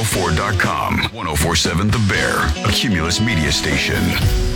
1047thebear.com. 1047 The Bear, a Cumulus media station.